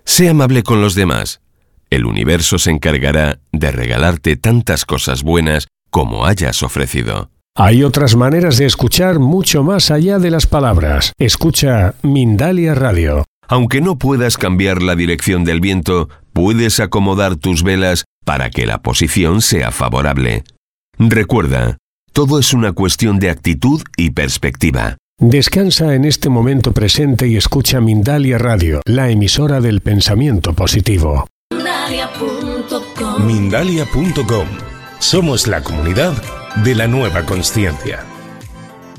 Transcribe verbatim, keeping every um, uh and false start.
Sé amable con los demás. El universo se encargará de regalarte tantas cosas buenas como hayas ofrecido. Hay otras maneras de escuchar mucho más allá de las palabras. Escucha Mindalia Radio. Aunque no puedas cambiar la dirección del viento, puedes acomodar tus velas para que la posición sea favorable. Recuerda, todo es una cuestión de actitud y perspectiva. Descansa en este momento presente y escucha Mindalia Radio, la emisora del pensamiento positivo. Mindalia punto com. Mindalia punto com. Somos la comunidad de la nueva consciencia.